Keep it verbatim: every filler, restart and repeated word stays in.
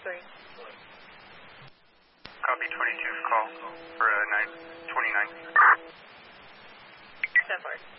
three. Copy twenty-two's call for uh, nine twenty-nine. Stand by.